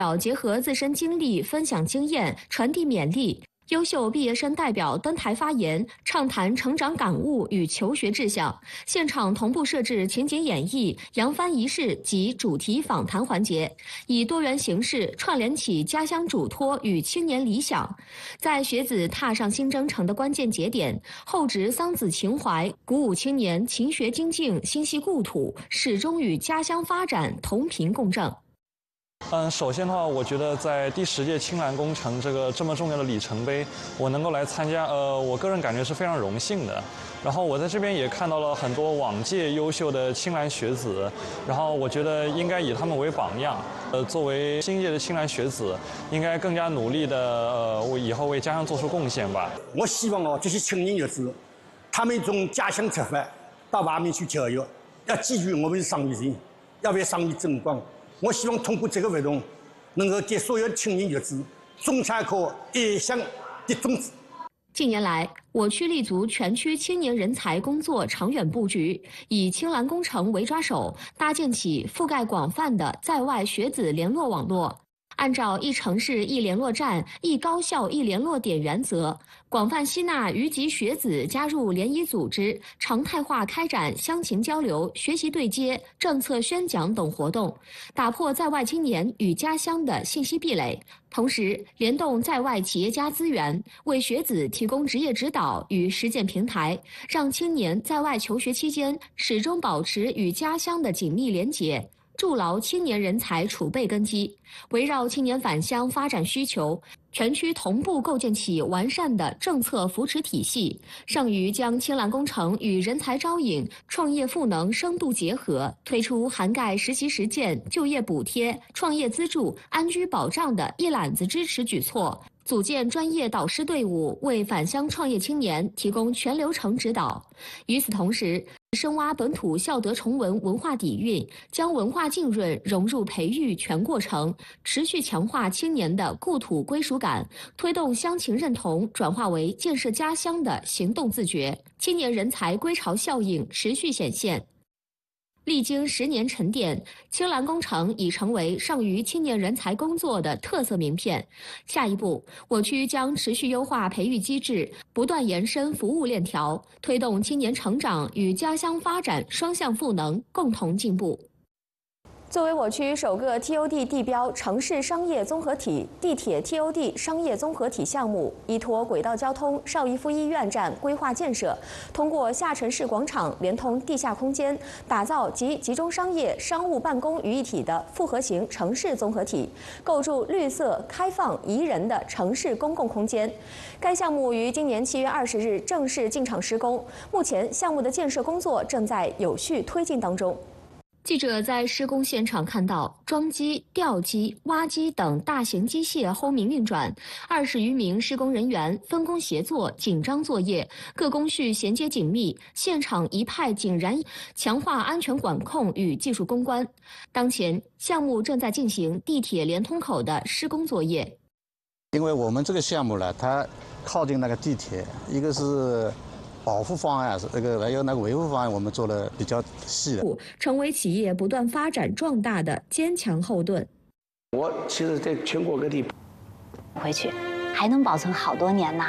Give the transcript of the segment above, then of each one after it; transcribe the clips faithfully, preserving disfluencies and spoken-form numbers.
表结合自身经历，分享经验，传递勉励。优秀毕业生代表登台发言，畅谈成长感悟与求学志向。现场同步设置情景演绎、扬帆仪式及主题访谈环节，以多元形式串联起家乡嘱托与青年理想。在学子踏上新征程的关键节点，厚植桑梓情怀，鼓舞青年勤学精进、心系故土，始终与家乡发展同频共振。 嗯，首先的话，我觉得在第十届青蓝工程这个这么重要的里程碑，我能够来参加，呃，我个人感觉是非常荣幸的。然后我在这边也看到了很多往届优秀的青蓝学子，然后我觉得应该以他们为榜样。呃，作为新届的青蓝学子，应该更加努力的，呃，为以后为家乡做出贡献吧。 我希望哦，这些青年学子，他们从家乡出发，到外面去教育，要记住我们是生意人，要为生意争光。我希望通过这个活动，能够给所有青年学子种下一颗爱乡的种子。 近年来，我区立足全区青年人才工作长远布局，以青蓝工程为抓手，搭建起覆盖广泛的在外学子联络网络。按照一城市一联络站、一高校一联络点原则，广泛吸纳余籍学子加入联谊组织，常态化开展乡情交流、学习对接、政策宣讲等活动，打破在外青年与家乡的信息壁垒。同时，联动在外企业家资源，为学子提供职业指导与实践平台，让青年在外求学期间始终保持与家乡的紧密连结。筑牢青年人才储备根基，围绕青年返乡发展需求，全区同步构建起完善的政策扶持体系，上虞将青蓝工程与人才招引、创业赋能深度结合，推出涵盖实习实践、就业补贴、创业资助、安居保障的一揽子支持举措。组建专业导师队伍，为返乡创业青年提供全流程指导。与此同时，深挖本土孝德崇文文化底蕴，将文化浸润融入培育全过程，持续强化青年的故土归属感，推动乡情认同转化为建设家乡的行动自觉，青年人才归巢效应持续显现。历经十年沉淀，青蓝工程已成为上虞青年人才工作的特色名片。下一步，我区将持续优化培育机制，不断延伸服务链条，推动青年成长与家乡发展双向赋能，共同进步。作为我区首个 T O D 地标城市商业综合体地铁 T O D 商业综合体项目，依托轨道交通邵逸夫医院站规划建设，通过下沉式广场连通地下空间，打造集集中商业、商务办公于一体的复合型城市综合体，构筑绿色、开放、宜人的城市公共空间。该项目于今年七月二十日正式进场施工，目前项目的建设工作正在有序推进当中。记者在施工现场看到，装机、吊机、挖机等大型机械轰鸣运转，二十余名施工人员分工协作，紧张作业，各工序衔接紧密，现场一派井然，强化安全管控与技术攻关。当前，项目正在进行地铁连通口的施工作业。 因为我们这个项目呢，它靠近那个地铁，一个是保护方案，这个还有那个维护方案，我们做的比较细的， 成为企业不断发展壮大的坚强后盾。 我其实在全国各地回去，还能保存好多年呢。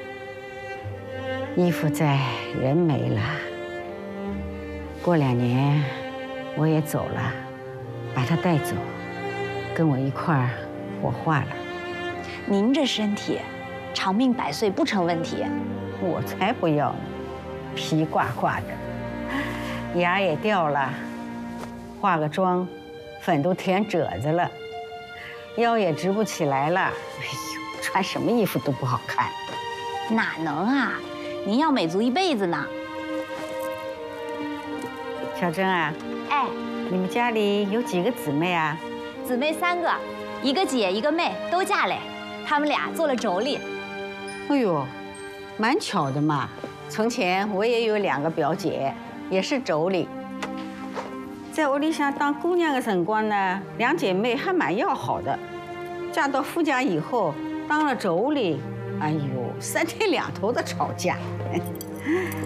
衣服在，人没了。过两年我也走了，把他带走，跟我一块儿火化了。 您这身体，长命百岁不成问题。 我才不要呢，皮挂挂的，牙也掉了，化个妆，粉都填褶子了，腰也直不起来了。哎呦，穿什么衣服都不好看。 哪能啊？您要美足一辈子呢。 小珍啊， 哎， 你们家里有几个姊妹啊？ 姊妹三个，一个姐一个妹，都嫁嘞。他们俩做了妯娌。 哎呦。蛮巧的嘛，从前我也有两个表姐，也是妯娌。在屋里向当姑娘的辰光呢，两姐妹还蛮要好的。嫁到夫家以后，当了妯娌，哎呦，三天两头的吵架。